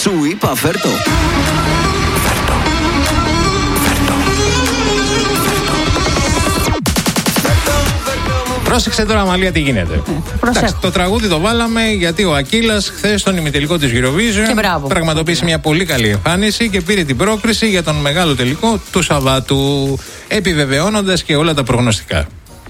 Σου είπα φέρτο. Πρόσεξε τώρα, Αμαλία, τι γίνεται. Εντάξει, το τραγούδι το βάλαμε γιατί ο Ακύλας χθες στον ημιτελικό της Eurovision πραγματοποίησε μια πολύ καλή εμφάνιση και πήρε την πρόκριση για τον μεγάλο τελικό του Σαββάτου, επιβεβαιώνοντας και όλα τα προγνωστικά.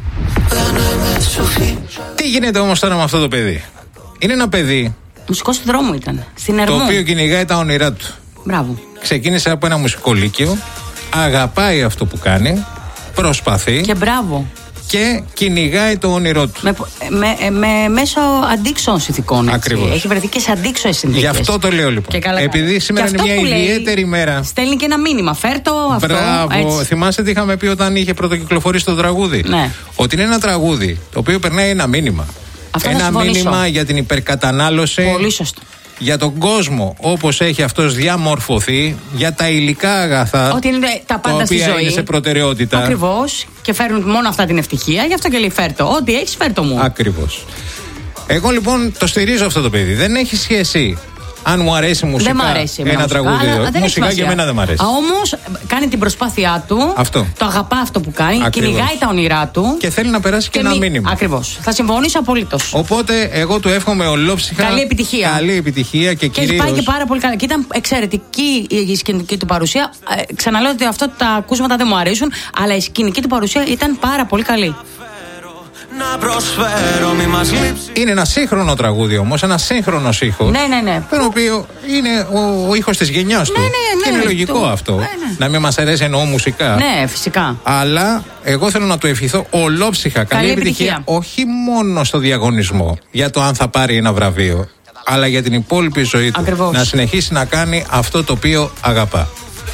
Τι γίνεται όμως τώρα με αυτό το παιδί? Είναι ένα παιδί. Μουσικός του δρόμου ήταν. Στην Ερμού. Το οποίο κυνηγάει τα όνειρά του. Μπράβο. Ξεκίνησε από ένα μουσικό λύκειο. Αγαπάει αυτό που κάνει. Προσπαθεί. Και μπράβο. Και κυνηγάει το όνειρό του. Μέσω αντίξωων συνθηκών. Ακριβώς. Έχει βρεθεί και σε αντίξωες συνθήκες. Γι' αυτό το λέω λοιπόν. Επειδή σήμερα είναι μια ιδιαίτερη μέρα. Στέλνει και ένα μήνυμα. Φέρτο αυτό. Μπράβο. Έτσι. Θυμάστε τι είχαμε πει όταν είχε πρωτοκυκλοφορήσει το τραγούδι? Ναι. Ότι είναι ένα τραγούδι το οποίο περνάει ένα μήνυμα. Αυτό ένα μήνυμα για την υπερκατανάλωση. Πολύ σωστό. Για τον κόσμο όπως έχει αυτός διαμορφωθεί, για τα υλικά αγαθά. Ότι είναι τα πάντα στη ζωή. Είναι σε προτεραιότητα. Ακριβώς. Και φέρνουν μόνο αυτά την ευτυχία. Γι' αυτό και λέει φέρτο. Ό,τι έχεις, φέρτο μου. Ακριβώς. Εγώ λοιπόν το στηρίζω αυτό το παιδί. Δεν έχει σχέση αν μου αρέσει μουσικά. Δεν μ' αρέσει ένα τραγούδι. Μουσικά για μένα δεν μ' αρέσει. Όμως κάνει την προσπάθειά του. Αυτό. Το αγαπά αυτό που κάνει. Ακριβώς. Κυνηγάει τα ονειρά του. Και θέλει να περάσει και ένα μήνυμα. Ακριβώς. Θα συμφωνήσω απολύτως. Οπότε εγώ του εύχομαι ολόψυχα. Καλή επιτυχία. Καλή επιτυχία και κυρίως. Και έχει πάει και πάρα πολύ καλά. Και ήταν εξαιρετική η σκηνική του παρουσία. Ξαναλέω ότι αυτό τα ακούσματα δεν μου αρέσουν. Αλλά η σκηνική του παρουσία ήταν πάρα πολύ καλή. Να προσφέρω, μη μας λείψει. Είναι ένα σύγχρονο τραγούδι όμως, ένα σύγχρονος ήχος. Ναι. Τον οποίο είναι ο ήχος της γενιάς του. Ναι. Και είναι λογικό αυτό. Ναι. Να μην μας αρέσει εννοώ μουσικά. Ναι, φυσικά. Αλλά εγώ θέλω να του ευχηθώ ολόψυχα καλή επιτυχία. Όχι μόνο στο διαγωνισμό για το αν θα πάρει ένα βραβείο, αλλά για την υπόλοιπη ζωή του. Ακριβώς. Να συνεχίσει να κάνει αυτό το οποίο αγαπά.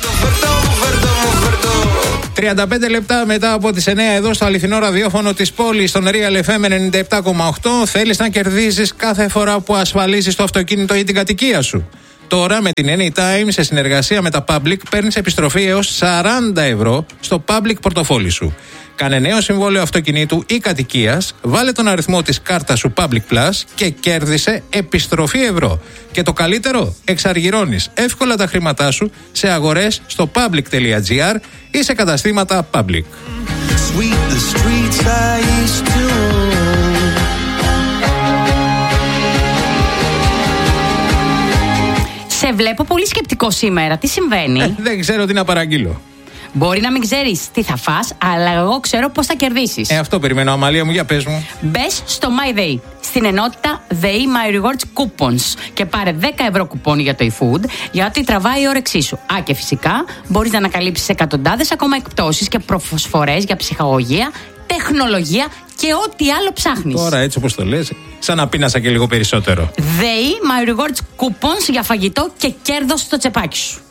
35 λεπτά μετά από τις 9 εδώ στο αληθινό ραδιόφωνο της πόλης, στον Real FM 97,8. Θέλεις να κερδίζεις κάθε φορά που ασφαλίζεις το αυτοκίνητο ή την κατοικία σου? Τώρα με την Anytime σε συνεργασία με τα Public παίρνεις επιστροφή έως 40 ευρώ στο Public πορτοφόλι σου. Κάνε νέο συμβόλαιο αυτοκινήτου ή κατοικίας, βάλε τον αριθμό της κάρτας σου Public Plus και κέρδισε επιστροφή ευρώ. Και το καλύτερο, εξαργυρώνεις εύκολα τα χρήματά σου σε αγορές στο public.gr ή σε καταστήματα Public. Σε βλέπω πολύ σκεπτικό σήμερα. Τι συμβαίνει? Δεν ξέρω τι να παραγγείλω. Μπορεί να μην ξέρεις τι θα φας, αλλά εγώ ξέρω πώς θα κερδίσεις. Αυτό περιμένω, Αμαλία μου, για πες μου. Μπες στο My Day, στην ενότητα The My Rewards Coupons και πάρε 10 ευρώ κουπόνι για το eFood, γιατί τραβάει η όρεξή σου. Και φυσικά μπορείς να ανακαλύψεις εκατοντάδες ακόμα εκπτώσεις και προσφορές για ψυχαγωγία, τεχνολογία και ό,τι άλλο ψάχνεις. Τώρα έτσι όπως το λες, σαν να πίνασα και λίγο περισσότερο. The My Rewards Coupons για φαγητό και κέρδος στο τσεπάκι σου.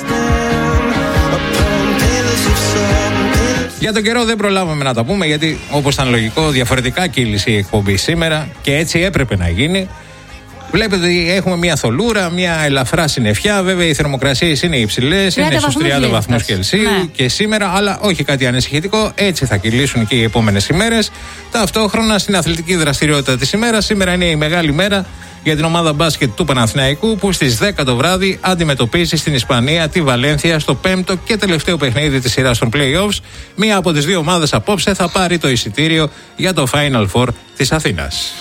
Για τον καιρό δεν προλάβαμε να τα πούμε, γιατί όπως ήταν λογικό διαφορετικά κύλησε η εκπομπή σήμερα και έτσι έπρεπε να γίνει. Βλέπετε ότι έχουμε μια θολούρα, μια ελαφρά συννεφιά. Βέβαια οι θερμοκρασίες είναι υψηλές, είναι στους 30 βαθμούς Κελσίου και σήμερα, αλλά όχι κάτι ανησυχητικό. Έτσι θα κυλήσουν και οι επόμενες ημέρες. Ταυτόχρονα στην αθλητική δραστηριότητα της ημέρας, σήμερα είναι η μεγάλη μέρα για την ομάδα μπάσκετ του Παναθηναϊκού, που στις 10 το βράδυ αντιμετωπίζει στην Ισπανία τη Βαλένθια στο 5ο και τελευταίο παιχνίδι της σειράς των play-offs. Μία από τις δύο ομάδες απόψε θα πάρει το εισιτήριο για το Final Four της Αθήνας.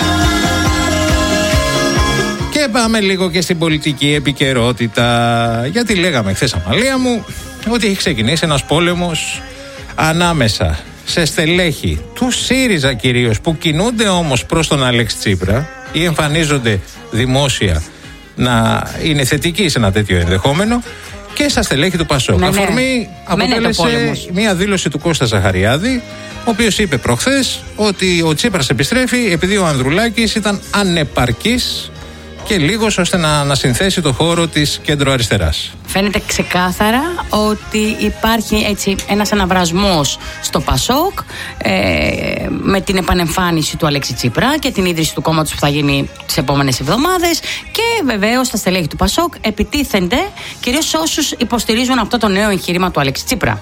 Και πάμε λίγο και στην πολιτική επικαιρότητα, γιατί λέγαμε χθες, Αμαλία μου, ότι έχει ξεκινήσει ένας πόλεμος ανάμεσα σε στελέχη του ΣΥΡΙΖΑ κυρίως, που κινούνται όμως προς τον Αλέξη Τσίπρα ή εμφανίζονται δημόσια να είναι θετικοί σε ένα τέτοιο ενδεχόμενο, και στα στελέχη του ΠΑΣΟΚ. Αφορμή αποτέλεσε μια δήλωση του Κώστα Ζαχαριάδη, ο οποίος είπε προχθές ότι ο Τσίπρας επιστρέφει επειδή ο Ανδρουλάκης ήταν ανεπαρκής και λίγος ώστε να συνθέσει το χώρο της κέντρο-αριστεράς. Φαίνεται ξεκάθαρα ότι υπάρχει έτσι ένας αναβρασμός στο ΠΑΣΟΚ με την επανεμφάνιση του Αλέξη Τσίπρα και την ίδρυση του κόμματος που θα γίνει τις επόμενες εβδομάδες, και βεβαίως τα στελέχη του ΠΑΣΟΚ επιτίθενται κυρίως σε όσους υποστηρίζουν αυτό το νέο εγχείρημα του Αλέξη Τσίπρα.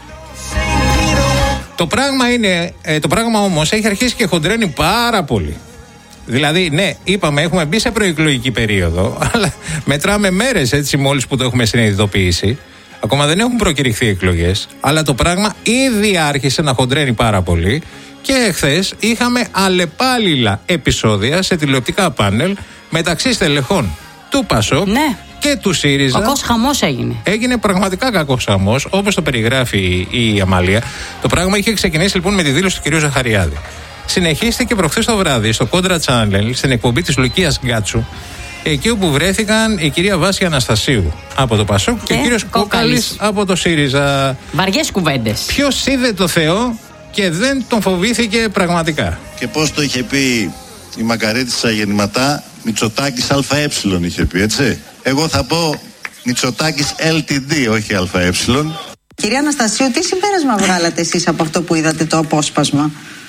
Το πράγμα όμως έχει αρχίσει και χοντρένει πάρα πολύ. Δηλαδή, ναι, είπαμε, έχουμε μπει σε προεκλογική περίοδο, αλλά μετράμε μέρες έτσι μόλις που το έχουμε συνειδητοποιήσει. Ακόμα δεν έχουν προκηρυχθεί εκλογές, αλλά το πράγμα ήδη άρχισε να χοντρένει πάρα πολύ. Και χθες είχαμε αλλεπάλληλα επεισόδια σε τηλεοπτικά πάνελ μεταξύ στελεχών του ΠΑΣΟΚ και του ΣΥΡΙΖΑ. Κακός χαμός έγινε. Έγινε πραγματικά κακός χαμός, όπως το περιγράφει η Αμαλία. Το πράγμα είχε ξεκινήσει λοιπόν με τη δήλωση του κ. Ζαχαριάδη. Συνεχίστηκε προχθές το βράδυ στο Contra Channel, στην εκπομπή της Λουκίας Γκάτσου, εκεί όπου βρέθηκαν η κυρία Βάσια Αναστασίου από το ΠΑΣΟΚ και ο κύριος Κόκαλης από το ΣΥΡΙΖΑ. Βαριές κουβέντες. Ποιος είδε το Θεό και δεν τον φοβήθηκε πραγματικά. Και πώς το είχε πει η Μακαρίτισσα γεννηματά, Μητσοτάκης ΑΕ είχε πει, έτσι. Εγώ θα πω Μητσοτάκης LTD, όχι ΑΕ. Κυρία Αναστασίου, τι συμπέρασμα βγάλατε εσείς από αυτό που είδατε το απόσπασμα?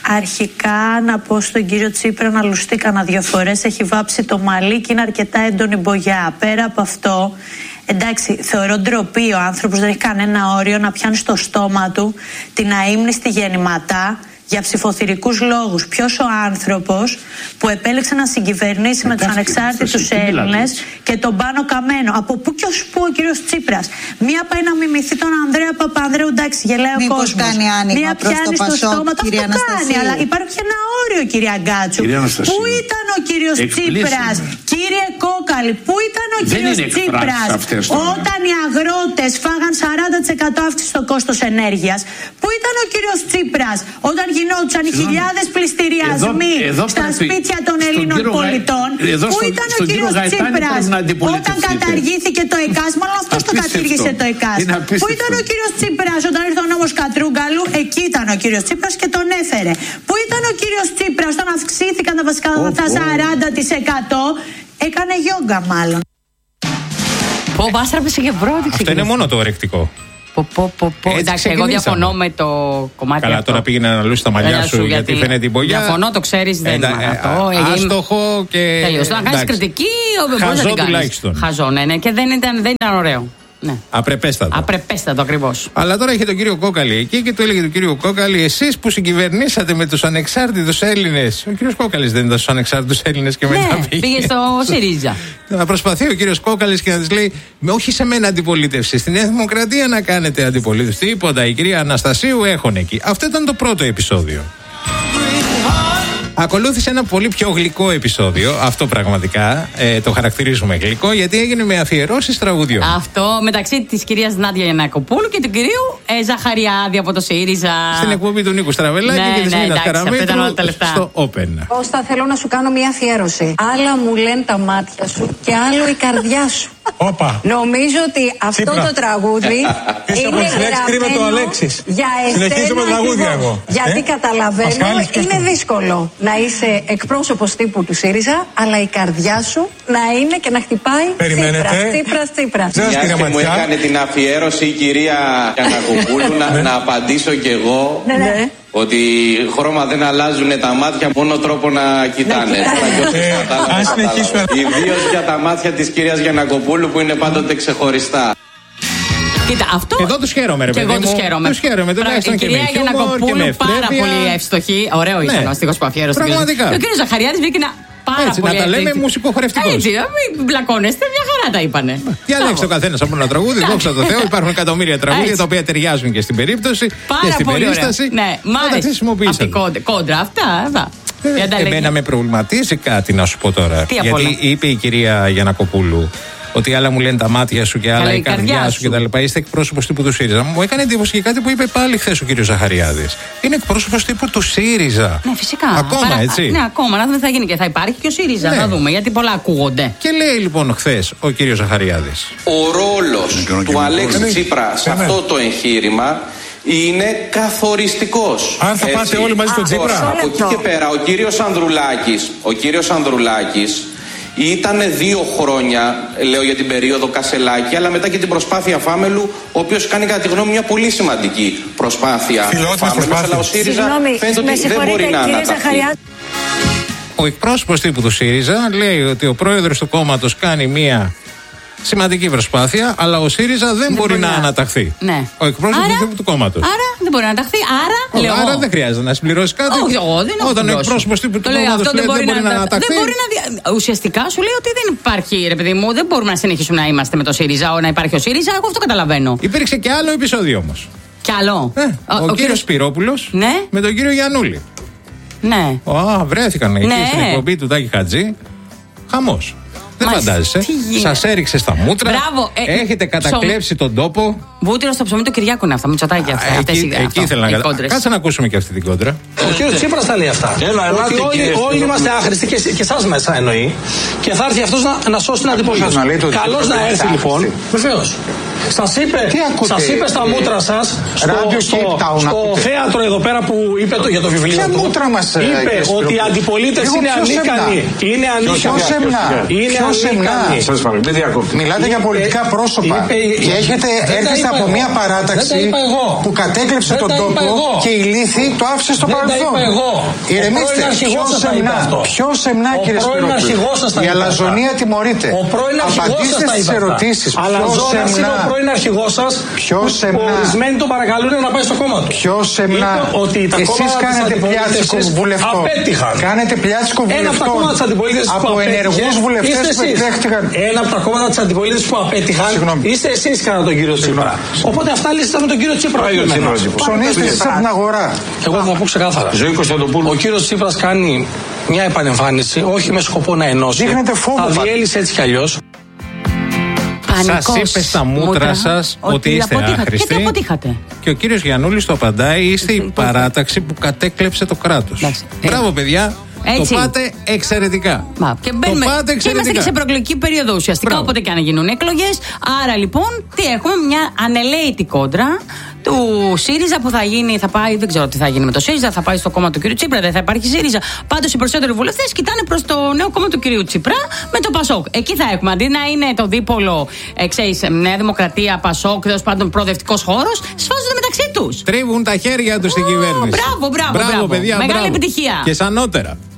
Αρχικά να πω στον κύριο Τσίπρα να λουστεί κανένα 2 φορές, έχει βάψει το μαλλί και είναι αρκετά έντονη μπογιά. Πέρα από αυτό, εντάξει, θεωρώ ντροπή ο άνθρωπος, δεν έχει κανένα όριο να πιάνει στο στόμα του την αείμνηστη γεννηματά για ψηφοθυρικούς λόγους. Ποιος ο άνθρωπος που επέλεξε να συγκυβερνήσει με τους ανεξάρτητους Έλληνες και τον Πάνο Καμένο? Από πού και ως πού ο κύριος Τσίπρας? Μία πάει να μιμηθεί τον Ανδρέα Παπανδρέου, εντάξει, γελάει ο κόσμος. Κάνει άνοιγμα. Μία πιάνει στο στόμα του, αυτό κάνει. Αλλά υπάρχει ένα όριο, κυρία Γκάτσου. Πού ήταν ο κύριος Τσίπρας? Κύριε Κόκαλη, πού ήταν ο κύριος Τσίπρας όταν οι αγρότες φάγαν 40% αύξηση στο κόστος ενέργειας? Πού ήταν ο κύριος Τσίπρας όταν γινόντουσαν οι χιλιάδες πληστηριασμοί στα σπίτια των Ελλήνων πολιτών? Πού ήταν ο κύριος Τσίπρας όταν καταργήθηκε το ΕΚΑΣ? Μάλλον αυτός το κατήργησε το ΕΚΑΣ. Πού ήταν ο κύριος Τσίπρας όταν ήρθε ο νόμος Κατρούγκαλου? Εκεί ήταν ο κύριος Τσίπρας και τον έφερε. Πού ήταν ο κύριος Τσίπρας όταν αυξήθηκαν τα βασικά αγαθά 40%? Έκανε γιόγκα μάλλον. Πω, μπάστραπησε και πρώτη. Αυτό είναι μόνο το ορεκτικό. Εντάξει, εγώ διαφωνώ με το κομμάτι. Καλά, αυτό. τώρα πήγαινε να αναλύσει τα μαλλιά σου γιατί φαίνεται την πογιά. Διαφωνώ, το ξέρεις, δεν είναι αυτό. Άστοχο και. Τελείως. Να κάνεις κριτική, χαζό τουλάχιστον. Χαζό, ναι, και δεν ήταν ωραίο. Ναι. Απρεπέστατο. Απρεπέστατο ακριβώς. Αλλά τώρα είχε τον κύριο Κόκαλη εκεί και του έλεγε τον κύριο Κόκαλη, εσείς που συγκυβερνήσατε με τους ανεξάρτητους Έλληνες. Ο κύριος Κόκαλης δεν ήταν στους ανεξάρτητους Έλληνες και μετά πήγε στο ΣΥΡΙΖΑ. Να προσπαθεί ο κύριος Κόκαλης και να της λέει, όχι σε μένα αντιπολίτευση, στην Νέα Δημοκρατία να κάνετε αντιπολίτευση. Τίποτα, η κυρία Αναστασίου έχουν εκεί. Αυτό ήταν το πρώτο επεισόδιο. Ακολούθησε ένα πολύ πιο γλυκό επεισόδιο. Αυτό πραγματικά το χαρακτηρίζουμε γλυκό, γιατί έγινε με αφιερώσεις τραγουδιών. Αυτό μεταξύ της κυρίας Νάντια Γιαννακοπούλου και του κυρίου Ζαχαριάδη από το ΣΥΡΙΖΑ. Στην εκπομπή του Νίκου Στραβελάκη και της Νίνας Καραμέτρου στο Open. Κώστα, θέλω να σου κάνω μια αφιέρωση. Άλλα μου λένε τα μάτια σου και άλλο η καρδιά σου. Όπα. Νομίζω ότι αυτό το τραγούδι είναι γραμμένο για εσένα. Γιατί καταλαβαίνω, είναι δύσκολο να είσαι εκπρόσωπος τύπου του ΣΥΡΙΖΑ, αλλά η καρδιά σου να είναι και να χτυπάει Τσίπρας. Μιας και μου έκανε την αφιέρωση η κυρία Γιαννακοπούλου, να απαντήσω κι εγώ. Ότι χρώμα δεν αλλάζουν τα μάτια, μόνο τρόπο να κοιτάνε. Ιδίως για τα μάτια της κυρίας Γιαννακοπούλου που είναι πάντοτε ξεχωριστά. Κοίτα, αυτό. Εδώ τους χαίρομαι, ρε παιδί μου. Τους χαίρομαι. Τουλάχιστον και με χιούμορ και με πάρα πολύ εύστοχη. Ωραίο ήταν ο στίχος που αφιέρωσε. Πραγματικά. Και ο κύριος Ζαχαριάδης βρήκε ένα πάρα έτσι, πολύ. Να τα λέμε μουσικοχορευτικός. Έτσι, μην μπλακώνεστε, μια χαρά τα είπανε. Διαλέξτε ο καθένας από ένα τραγούδι, δόξα τω Θεώ. Υπάρχουν εκατομμύρια τραγούδια τα οποία ταιριάζουν και στην περίπτωση και στην περίσταση. Ναι, μάλιστα. Κόντρα, αυτά. Εμένα με προβληματίζει κάτι να σου πω τώρα. Γιατί είπε η κυρία Γιαννακοπούλου ότι άλλα μου λένε τα μάτια σου και άλλα η καρδιά σου κτλ. Είστε εκπρόσωπος τύπου του ΣΥΡΙΖΑ. Μου έκανε εντύπωση και κάτι που είπε πάλι χθες ο κύριος Ζαχαριάδης. Είναι εκπρόσωπος τύπου του ΣΥΡΙΖΑ. Ναι, φυσικά. Ακόμα έτσι. Ναι, ακόμα. Να δούμε τι θα γίνει και θα υπάρχει και ο ΣΥΡΙΖΑ. Ναι. Να δούμε, γιατί πολλά ακούγονται. Και λέει λοιπόν χθες ο κύριος Ζαχαριάδης. Ο ρόλος του Αλέξη Τσίπρα σε αυτό το εγχείρημα είναι καθοριστικός. Αν θα πάτε όλοι μαζί στον Τσίπρα. Από εκεί και πέρα ο κύριος Ανδρουλάκης ήταν 2 χρόνια, λέω για την περίοδο Κασελάκη, αλλά μετά και την προσπάθεια Φάμελου, ο οποίος κάνει κατά τη γνώμη μια πολύ σημαντική προσπάθεια. Φάμελου, αλλά ο ΣΥΡΙΖΑ φαίνεται ότι δεν μπορεί να αναταχθεί. Ο εκπρόσωπος τύπου του ΣΥΡΙΖΑ λέει ότι ο πρόεδρος του κόμματος κάνει μια Σημαντική προσπάθεια, αλλά ο ΣΥΡΙΖΑ δεν μπορεί να αναταχθεί. Ναι. Ο εκπρόσωπος του κόμματος. Άρα δεν μπορεί να αναταχθεί. Άρα δεν χρειάζεται να συμπληρώσει κάτι. Όχι, εγώ δεν έχω. Όταν ο εκπρόσωπος του κόμματος δεν μπορεί να αναταχθεί. Ουσιαστικά σου λέει ότι δεν υπάρχει, ρε παιδί μου, δεν μπορούμε να συνεχίσουμε να είμαστε με το ΣΥΡΙΖΑ, να υπάρχει ο ΣΥΡΙΖΑ. Εγώ αυτό καταλαβαίνω. Υπήρξε και άλλο επεισόδιο όμως. Κι άλλο. Ο κύριος Σπυρόπουλος με τον κύριο Γιαννούλη. Ναι. Βρέθηκαν εκεί στην εκπομπή του Τάκη Χατζή. Χαμός. Δεν φαντάζεσαι. Σας έριξε στα μούτρα. Μπράβο, έχετε κατακλέψει τον τόπο. Βούτυρο στο ψωμί του Κυριάκου είναι αυτά. Μητσοτάκη αυτά. Εκεί ήθελα να κάνω. Κάτσε να ακούσουμε και αυτή την κόντρα. Ο κύριος Τσίπρας τα λέει αυτά. Ότι όλοι είμαστε άχρηστοι και εσάς μέσα εννοεί. Και θα έρθει αυτός να σώσει την αντιπολίτευση. Καλώς να έρθει λοιπόν. Βεβαίως. Σας είπε στα μούτρα σας στο θέατρο εδώ πέρα που είπε για το βιβλίο του. Είπε ότι η αντιπολίτευση είναι ανίκανη. Είναι ανίκανη. Μιλάτε για πολιτικά πρόσωπα και έρχεστε από μια παράταξη που κατέκλεψε τον τόπο και η λύθη το άφησε στο παρελθόν. Ηρεμήστε. Πιο σεμνά κύριε Σπυρόπουλε. Η αλαζονία τιμωρείται. Απαντήστε στις ερωτήσεις. Ο πρώην αρχηγός σας, ορισμένοι τον παρακαλούν να πάει στο κόμμα του. Πιο σεμνά. Εσείς κάνετε πλιάτσικο βουλευτό. Κάνετε πλιάτσικο βουλευτό από ενεργούς βουλευτές που επιδέχτηκαν. Ένα από τα κόμματα της αντιπολίτευσης που απέτυχαν είστε εσείς κατά τον κύριο Τσίπρα. Οπότε αυτά λύσετε με τον κύριο Τσίπρα. Ψωνίστε εσείς από την αγορά. Εγώ θα πω ξεκάθαρα. Ο κύριος Τσίπρας κάνει μια επανεμφάνιση, όχι με σκοπό να ενώσει. Δείχνετε φόβο. Θα διέλυσε έτσι κι αλλιώς. Σας είπε στα μούτρα σας ότι είστε άχρηστοι. Και τι αποτύχατε. Και ο κύριος Γιαννούλης το απαντάει: είστε η παράταξη που κατέκλεψε το κράτος. Μπράβο, παιδιά. Έτσι. Το πάτε εξαιρετικά. Και είμαστε και σε προεκλογική περίοδο ουσιαστικά. Όποτε και αν γίνουν εκλογές. Άρα λοιπόν, τι έχουμε, μια ανελαίτη κόντρα του ΣΥΡΙΖΑ που θα γίνει, θα πάει, δεν ξέρω τι θα γίνει με το ΣΥΡΙΖΑ, θα πάει στο κόμμα του κ. Τσίπρα, δεν θα υπάρχει ΣΥΡΙΖΑ. Πάντως οι περισσότεροι βουλευτές κοιτάνε προς το νέο κόμμα του κ. Τσίπρα με το ΠΑΣΟΚ. Εκεί θα έχουμε, αντί να είναι το δίπολο, ξέρεις, Νέα Δημοκρατία, ΠΑΣΟΚ, τέλος πάντων προοδευτικός χώρος, σφάζονται μεταξύ τους. Τρίβουν τα χέρια τους στην κυβέρνηση. Μπράβο, παιδιά. Μεγάλη επιτυχία. Και σαν νότερα.